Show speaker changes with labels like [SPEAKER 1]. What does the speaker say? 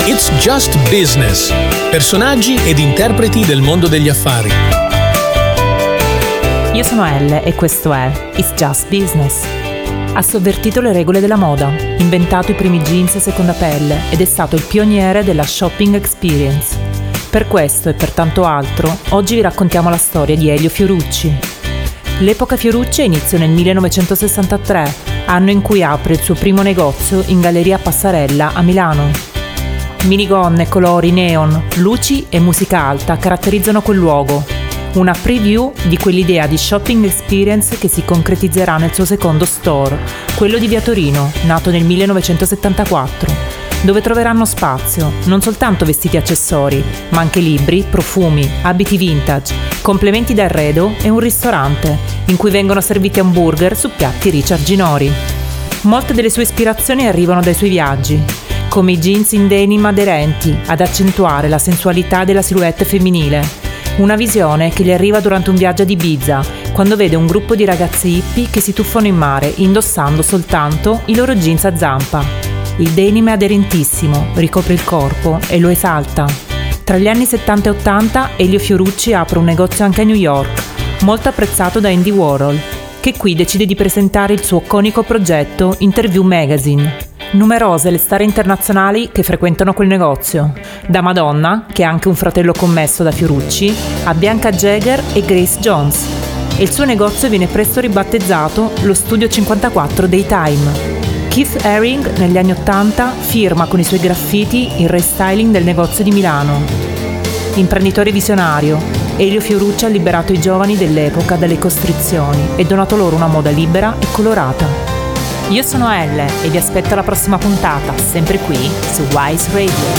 [SPEAKER 1] It's Just Business. Personaggi ed interpreti del mondo degli affari.
[SPEAKER 2] Io sono Elle e questo è It's Just Business. Ha sovvertito le regole della moda, inventato i primi jeans a seconda pelle ed è stato il pioniere della shopping experience. Per questo e per tanto altro, oggi vi raccontiamo la storia di Elio Fiorucci. L'epoca Fiorucci inizia nel 1963, anno in cui apre il suo primo negozio in Galleria Passarella a Milano. Minigonne, colori, neon, luci e musica alta caratterizzano quel luogo. Una preview di quell'idea di shopping experience che si concretizzerà nel suo secondo store, quello di Via Torino, nato nel 1974, dove troveranno spazio non soltanto vestiti e accessori, ma anche libri, profumi, abiti vintage, complementi d'arredo e un ristorante, in cui vengono serviti hamburger su piatti Richard Ginori. Molte delle sue ispirazioni arrivano dai suoi viaggi, come i jeans in denim aderenti ad accentuare la sensualità della silhouette femminile. Una visione che gli arriva durante un viaggio ad Ibiza, quando vede un gruppo di ragazze hippie che si tuffano in mare indossando soltanto i loro jeans a zampa. Il denim è aderentissimo, ricopre il corpo e lo esalta. Tra gli anni 70 e 80 Elio Fiorucci apre un negozio anche a New York, molto apprezzato da Andy Warhol, che qui decide di presentare il suo iconico progetto Interview Magazine. Numerose le star internazionali che frequentano quel negozio, da Madonna, che ha anche un fratello commesso da Fiorucci, a Bianca Jagger e Grace Jones. E il suo negozio viene presto ribattezzato lo Studio 54 dei Time. Keith Haring, negli anni 80, firma con i suoi graffiti il restyling del negozio di Milano. Imprenditore visionario, Elio Fiorucci ha liberato i giovani dell'epoca dalle costrizioni e donato loro una moda libera e colorata. Io sono Elle e vi aspetto alla prossima puntata, sempre qui su Wise Radio.